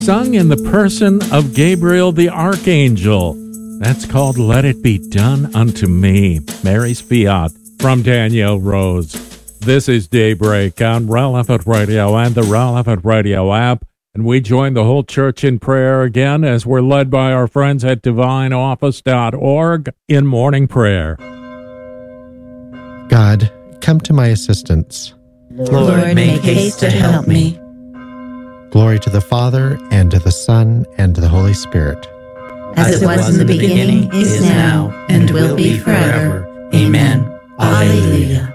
sung in the person of Gabriel the Archangel. That's called Let It Be Done Unto Me, Mary's Fiat, from Danielle Rose. This is Daybreak on Relevant Radio and the Relevant Radio app, and we join the whole church in prayer again as we're led by our friends at divineoffice.org in morning prayer. God, come to my assistance. Lord, make haste to help me. Glory to the Father, and to the Son, and to the Holy Spirit. As it was in the beginning, is now, and will be forever. Amen. Alleluia.